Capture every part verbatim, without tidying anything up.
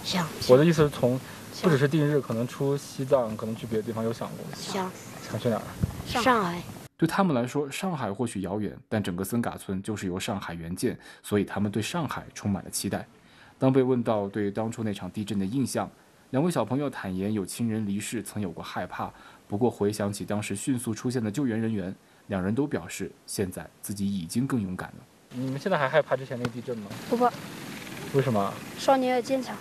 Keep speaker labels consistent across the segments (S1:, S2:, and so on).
S1: 想。
S2: 我的意思是从，不只是定日，可能出西藏，可能去别的地方，有想过吗？
S1: 想。
S2: 想去哪儿？
S1: 上海。
S3: 对他们来说，上海或许遥远，但整个森嘎村就是由上海援建，所以他们对上海充满了期待。当被问到对当初那场地震的印象，两位小朋友坦言有亲人离世，曾有过害怕。不过回想起当时迅速出现的救援人员，两人都表示现在自己已经更勇敢了。
S2: 你们现在还害怕之前那个地震吗？
S1: 不怕。
S2: 为什么？
S1: 少年要坚强。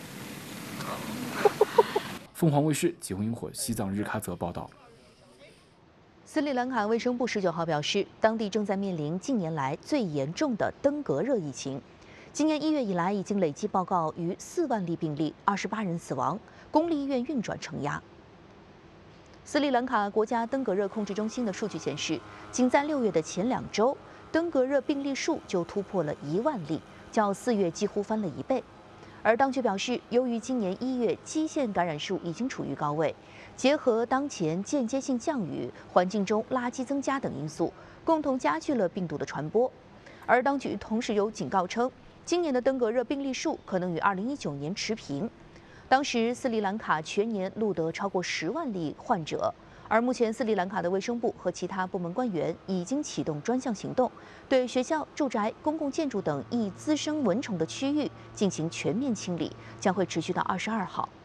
S3: 凤凰卫视吉红萤火西藏日喀则报道。
S4: 斯里兰卡卫生部十九号表示，当地正在面临近年来最严重的登革热疫情。今年一月以来，已经累计报告逾四万例病例，二十八人死亡，公立医院运转承压。斯里兰卡国家登革热控制中心的数据显示，仅在六月的前两周，登革热病例数就突破了一万例，较四月几乎翻了一倍。而当局表示，由于今年一月基线感染数已经处于高位，结合当前间接性降雨、环境中垃圾增加等因素，共同加剧了病毒的传播。而当局同时有警告称，今年的登革热病例数可能与二零一九年持平。当时斯里兰卡全年录得超过十万例患者。而目前，斯里兰卡的卫生部和其他部门官员已经启动专项行动，对学校、住宅、公共建筑等易滋生蚊虫的区域进行全面清理，将会持续到二十二号。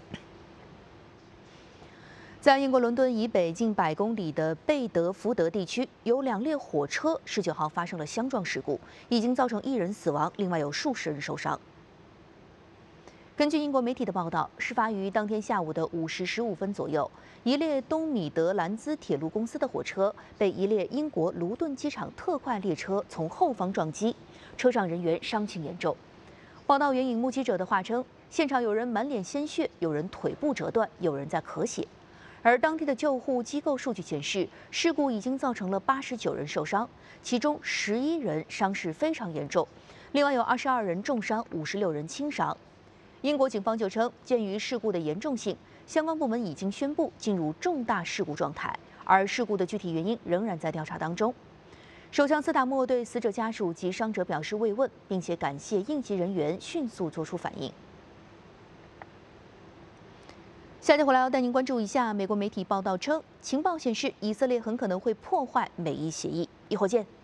S4: 在英国伦敦以北近百公里的贝德福德地区，有两列火车十九号发生了相撞事故，已经造成一人死亡，另外有数十人受伤。根据英国媒体的报道，事发于当天下午的五时十五分左右，一列东米德兰兹铁路公司的火车被一列英国卢顿机场特快列车从后方撞击，车上人员伤情严重。报道援引目击者的话称，现场有人满脸鲜血，有人腿部折断，有人在咳血。而当地的救护机构数据显示，事故已经造成了八十九人受伤，其中十一人伤势非常严重，另外有二十二人重伤，五十六人轻伤。英国警方就称，鉴于事故的严重性，相关部门已经宣布进入重大事故状态，而事故的具体原因仍然在调查当中。首相斯塔默对死者家属及伤者表示慰问，并且感谢应急人员迅速作出反应。下节回来要带您关注一下，美国媒体报道称，情报显示以色列很可能会破坏美伊协议。一会儿见。